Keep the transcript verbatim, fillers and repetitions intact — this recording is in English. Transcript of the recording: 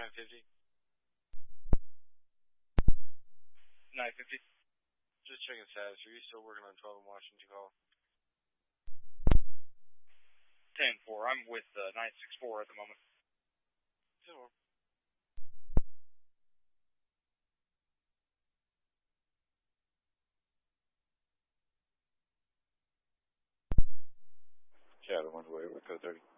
nine fifty. nine fifty. Just checking status. Are you still working on twelve in Washington call? ten four. I'm with uh, nine six four at the moment. Sure. Shadow one way with code thirty.